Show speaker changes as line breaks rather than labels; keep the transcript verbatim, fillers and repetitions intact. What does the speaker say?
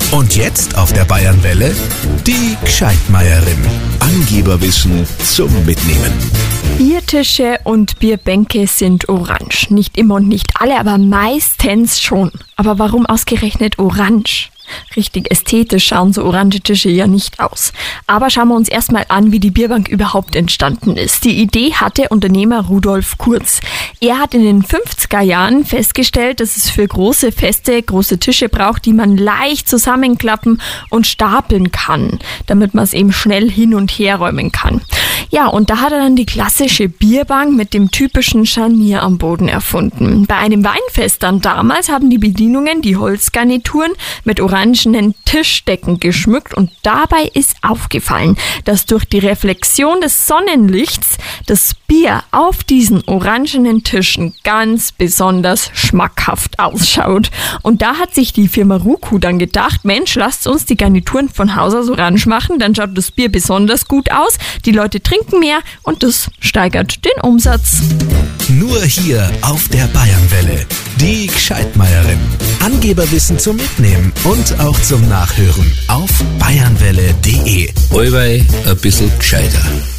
Und jetzt auf der Bayernwelle die Gscheidmeierin. Angeberwissen zum Mitnehmen.
Biertische und Bierbänke sind orange. Nicht immer und nicht alle, aber meistens schon. Aber warum ausgerechnet orange? Richtig ästhetisch schauen so orange Tische ja nicht aus. Aber schauen wir uns erstmal an, wie die Bierbank überhaupt entstanden ist. Die Idee hatte Unternehmer Rudolf Kurz. Er hat in den fünfziger Jahren festgestellt, dass es für große Feste große Tische braucht, die man leicht zusammenklappen und stapeln kann, damit man es eben schnell hin und her räumen kann. Ja, und da hat er dann die klassische Bierbank mit dem typischen Scharnier am Boden erfunden. Bei einem Weinfest dann damals haben die Bedienungen die Holzgarnituren mit orangenen Tischdecken geschmückt und dabei ist aufgefallen, dass durch die Reflexion des Sonnenlichts das Bier auf diesen orangenen Tischen ganz besonders schmackhaft ausschaut. Und da hat sich die Firma Ruku dann gedacht, Mensch, lasst uns die Garnituren von Haus aus orange machen, dann schaut das Bier besonders gut aus, die Leute trinken mehr und das steigert den Umsatz.
Nur hier auf der Bayernwelle. Die Gscheidmeierin. Angeberwissen zum Mitnehmen und auch zum Nachhören auf bayernwelle punkt de.
Allweil ein bisschen gescheiter.